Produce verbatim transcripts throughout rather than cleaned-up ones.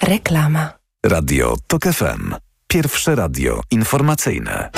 Reklama. Radio TOK F M. Pierwsze radio informacyjne.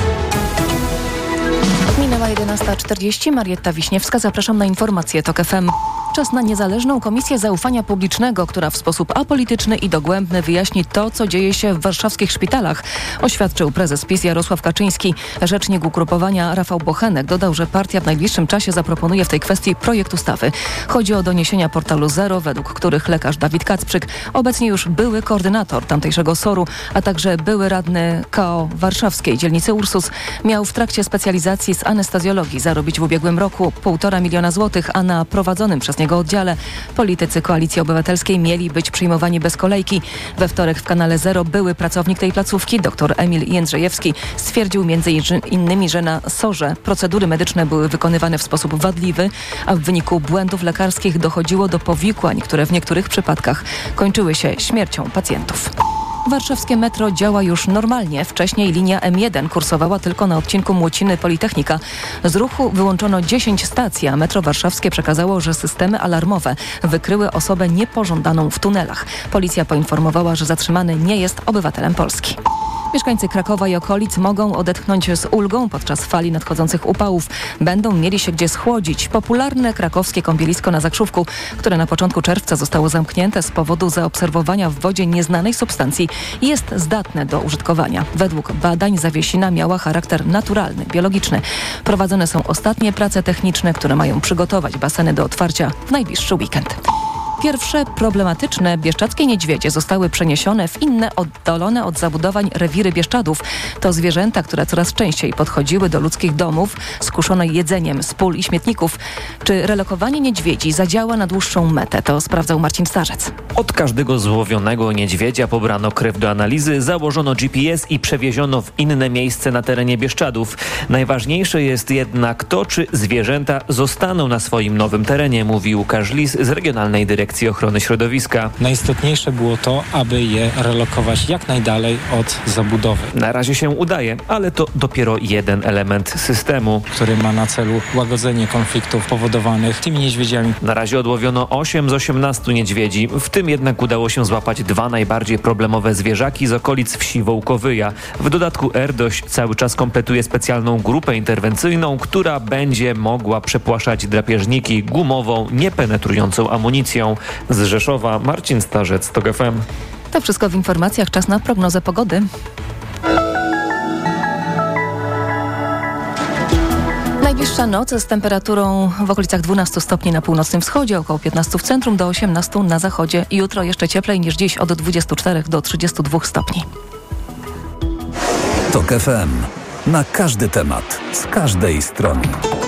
Minęła jedenasta czterdzieści. Marietta Wiśniewska. Zapraszam na informacje TOK F M. Czas na niezależną Komisję Zaufania Publicznego, która w sposób apolityczny i dogłębny wyjaśni to, co dzieje się w warszawskich szpitalach, oświadczył prezes PiS Jarosław Kaczyński. Rzecznik ugrupowania Rafał Bochenek dodał, że partia w najbliższym czasie zaproponuje w tej kwestii projekt ustawy. Chodzi o doniesienia portalu Zero, według których lekarz Dawid Kacprzyk, obecnie już były koordynator tamtejszego soru, a także były radny K O warszawskiej dzielnicy Ursus, miał w trakcie specjalizacji z anestezjologii zarobić w ubiegłym roku półtora miliona złotych, a na prowadzonym przez niego oddziale politycy Koalicji Obywatelskiej mieli być przyjmowani bez kolejki. We wtorek w kanale Zero były pracownik tej placówki, dr Emil Jędrzejewski, stwierdził między innymi, że na sorze procedury medyczne były wykonywane w sposób wadliwy, a w wyniku błędów lekarskich dochodziło do powikłań, które w niektórych przypadkach kończyły się śmiercią pacjentów. Warszawskie metro działa już normalnie. Wcześniej linia M jeden kursowała tylko na odcinku Młociny-Politechnika. Z ruchu wyłączono dziesięć stacji, a metro warszawskie przekazało, że systemy alarmowe wykryły osobę niepożądaną w tunelach. Policja poinformowała, że zatrzymany nie jest obywatelem Polski. Mieszkańcy Krakowa i okolic mogą odetchnąć z ulgą podczas fali nadchodzących upałów. Będą mieli się gdzie schłodzić. Popularne krakowskie kąpielisko na Zakrzówku, które na początku czerwca zostało zamknięte z powodu zaobserwowania w wodzie nieznanej substancji, jest zdatne do użytkowania. Według badań zawiesina miała charakter naturalny, biologiczny. Prowadzone są ostatnie prace techniczne, które mają przygotować baseny do otwarcia w najbliższy weekend. Pierwsze problematyczne bieszczadzkie niedźwiedzie zostały przeniesione w inne, oddalone od zabudowań rewiry Bieszczadów. To zwierzęta, które coraz częściej podchodziły do ludzkich domów, skuszone jedzeniem z pól i śmietników. Czy relokowanie niedźwiedzi zadziała na dłuższą metę? To sprawdzał Marcin Starzec. Od każdego złowionego niedźwiedzia pobrano krew do analizy, założono G P S i przewieziono w inne miejsce na terenie Bieszczadów. Najważniejsze jest jednak to, czy zwierzęta zostaną na swoim nowym terenie, mówi Łukasz Lis z Regionalnej Dyrekcji Ochrony Środowiska. Najistotniejsze było to, aby je relokować jak najdalej od zabudowy. Na razie się udaje, ale to dopiero jeden element systemu, który ma na celu łagodzenie konfliktów powodowanych tymi niedźwiedziami. Na razie odłowiono osiem z osiemnastu niedźwiedzi. W tym jednak udało się złapać dwa najbardziej problemowe zwierzaki z okolic wsi Wołkowyja. W dodatku Erdoś cały czas kompletuje specjalną grupę interwencyjną, która będzie mogła przepłaszać drapieżniki gumową, niepenetrującą amunicją. Z Rzeszowa Marcin Starzec, TOK F M. To wszystko w informacjach. Czas na prognozę pogody. Najbliższa noc z temperaturą w okolicach dwunastu stopni na północnym wschodzie, około piętnastu w centrum, do osiemnastu na zachodzie. Jutro jeszcze cieplej niż dziś, od dwudziestu czterech do trzydziestu dwóch stopni. TOK F M. Na każdy temat, z każdej strony.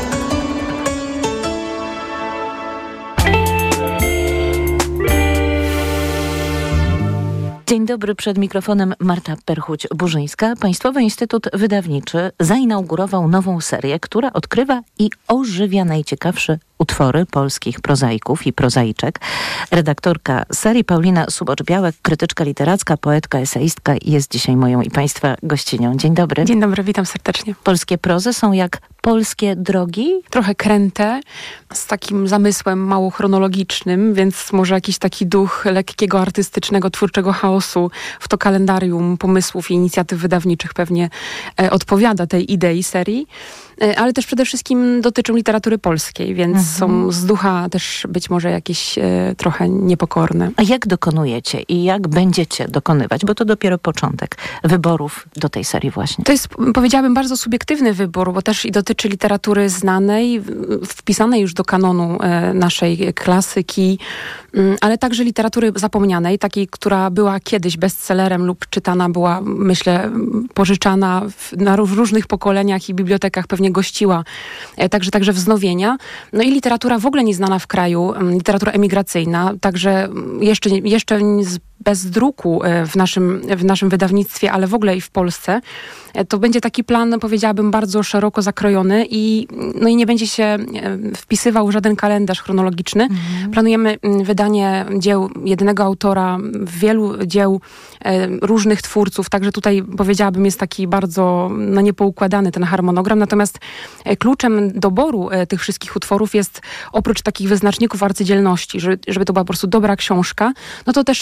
Dzień dobry, przed mikrofonem Marta Perchuć-Burzyńska. Państwowy Instytut Wydawniczy zainaugurował nową serię, która odkrywa i ożywia najciekawsze utwory polskich prozaików i prozaiczek. Redaktorka serii Paulina Subocz-Białek, krytyczka literacka, poetka, eseistka jest dzisiaj moją i Państwa gościnią. Dzień dobry. Dzień dobry, witam serdecznie. Polskie prozy są jak polskie drogi? Trochę kręte, z takim zamysłem mało chronologicznym, więc może jakiś taki duch lekkiego, artystycznego, twórczego chaosu w to kalendarium pomysłów i inicjatyw wydawniczych pewnie e, odpowiada tej idei serii. Ale też przede wszystkim dotyczą literatury polskiej, więc mhm. są z ducha też być może jakieś e, trochę niepokorne. A jak dokonujecie i jak będziecie dokonywać? Bo to dopiero początek wyborów do tej serii właśnie. To jest, powiedziałabym, bardzo subiektywny wybór, bo też i dotyczy literatury znanej, wpisanej już do kanonu e, naszej klasyki, m, ale także literatury zapomnianej, takiej, która była kiedyś bestsellerem lub czytana była, myślę, pożyczana w, na różnych pokoleniach i bibliotekach pewnie gościła, także, także wznowienia. No i literatura w ogóle nieznana w kraju, literatura emigracyjna, także jeszcze, jeszcze bez druku w naszym, w naszym wydawnictwie, ale w ogóle i w Polsce. To będzie taki plan, powiedziałabym, bardzo szeroko zakrojony i, no i nie będzie się wpisywał w żaden kalendarz chronologiczny. Mhm. Planujemy wydanie dzieł jednego autora, wielu dzieł różnych twórców, także tutaj powiedziałabym jest taki bardzo no, niepoukładany ten harmonogram. Natomiast kluczem doboru tych wszystkich utworów jest oprócz takich wyznaczników arcydzielności, żeby, żeby to była po prostu dobra książka, no to też jakiś taki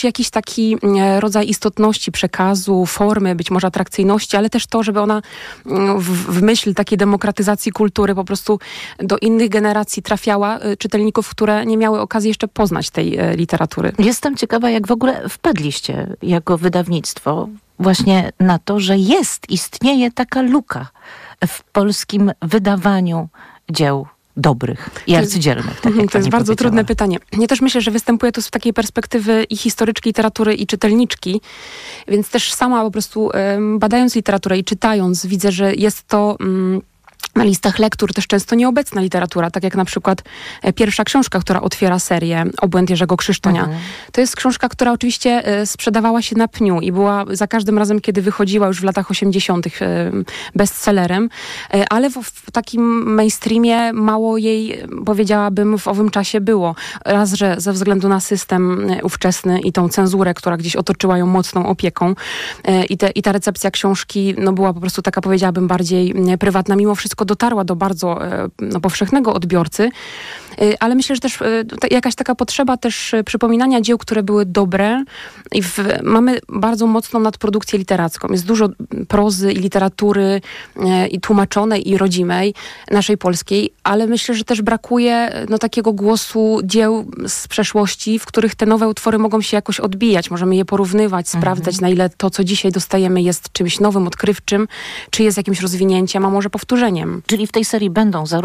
taki rodzaj istotności przekazu, formy, być może atrakcyjności, ale też to, żeby ona w, w myśl takiej demokratyzacji kultury po prostu do innych generacji trafiała, czytelników, które nie miały okazji jeszcze poznać tej literatury. Jestem ciekawa, jak w ogóle wpadliście jako wydawnictwo właśnie na to, że jest, istnieje taka luka w polskim wydawaniu dzieł dobrych i arcydziełnych. Tak to jest bardzo trudne pytanie. Ja też myślę, że występuje to z takiej perspektywy i historyczki literatury, i czytelniczki, więc też sama po prostu um, badając literaturę i czytając, widzę, że jest to... Um, na listach lektur też często nieobecna literatura, tak jak na przykład pierwsza książka, która otwiera serię Obłęd Jerzego Krzysztonia. Mhm. To jest książka, która oczywiście sprzedawała się na pniu i była za każdym razem, kiedy wychodziła już w latach osiemdziesiątych bestsellerem, ale w, w takim mainstreamie mało jej, powiedziałabym, w owym czasie było. Raz, że ze względu na system ówczesny i tą cenzurę, która gdzieś otoczyła ją mocną opieką i, te, i ta recepcja książki no, była po prostu taka, powiedziałabym, bardziej prywatna. Mimo wszystko dotarła do bardzo no, powszechnego odbiorcy, ale myślę, że też jakaś taka potrzeba też przypominania dzieł, które były dobre i w, mamy bardzo mocną nadprodukcję literacką. Jest dużo prozy i literatury i tłumaczonej i rodzimej, naszej polskiej, ale myślę, że też brakuje no, takiego głosu dzieł z przeszłości, w których te nowe utwory mogą się jakoś odbijać. Możemy je porównywać, mhm. sprawdzać, na ile to, co dzisiaj dostajemy, jest czymś nowym, odkrywczym, czy jest jakimś rozwinięciem, a może powtórzeniem. Czyli w tej serii będą zarówno